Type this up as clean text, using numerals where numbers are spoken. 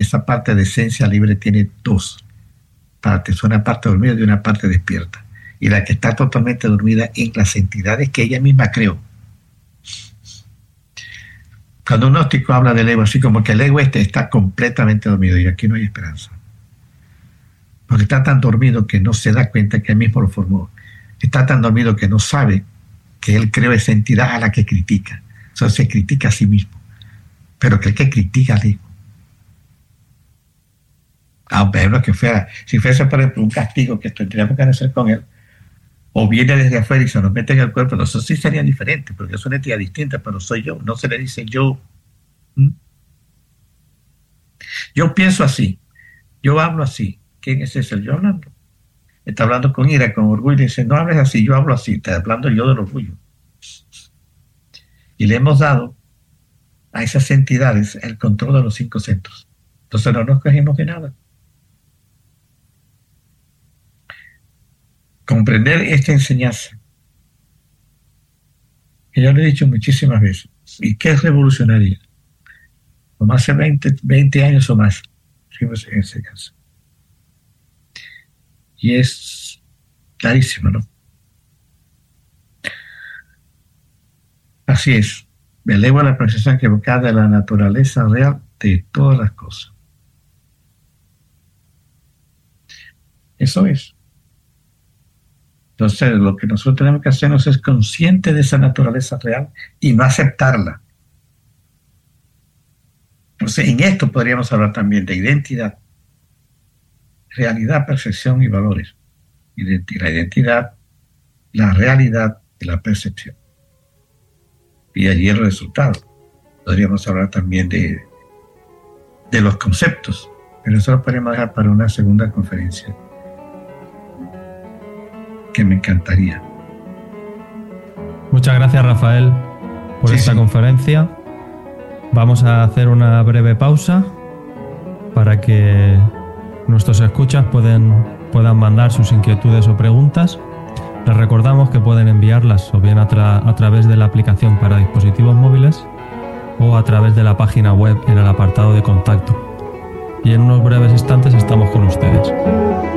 esa parte de esencia libre tiene dos partes, una parte dormida y una parte despierta. Y la que está totalmente dormida en las entidades que ella misma creó. Cuando un gnóstico habla del ego, así como que el ego está completamente dormido, y aquí no hay esperanza. Porque está tan dormido que no se da cuenta que él mismo lo formó. Está tan dormido que no sabe que él creó esa entidad a la que critica. Entonces se critica a sí mismo. Pero que el que critica al ego. Aunque que fuera, si fuese por ejemplo un castigo que tendríamos que hacer con él, o viene desde afuera y se nos mete en el cuerpo, eso sí sería diferente, porque es una entidad distinta, pero soy yo, no se le dice yo. Yo pienso así, yo hablo así. ¿Quién es ese? Yo hablando. Está hablando con ira, con orgullo, y dice, no hables así, yo hablo así, está hablando yo del orgullo. Y le hemos dado a esas entidades el control de los 5 centros. Entonces no nos cogemos de nada. Comprender esta enseñanza, que yo lo he dicho muchísimas veces, y que es revolucionaria. Como hace 20 años o más, fuimos en ese caso. Y es clarísimo, ¿no? Así es. Me elevo a la percepción equivocada de la naturaleza real de todas las cosas. Eso es. Entonces, lo que nosotros tenemos que hacernos es consciente de esa naturaleza real y no aceptarla. Entonces, en esto podríamos hablar también de identidad, realidad, percepción y valores. La identidad, la realidad y la percepción. Y allí el resultado. Podríamos hablar también de los conceptos, pero eso lo podríamos dejar para una segunda conferencia, que me encantaría. Muchas gracias, Rafael, por esta conferencia. Vamos a hacer una breve pausa para que nuestros escuchas puedan mandar sus inquietudes o preguntas. Les recordamos que pueden enviarlas o bien a través de la aplicación para dispositivos móviles o a través de la página web en el apartado de contacto. Y en unos breves instantes estamos con ustedes.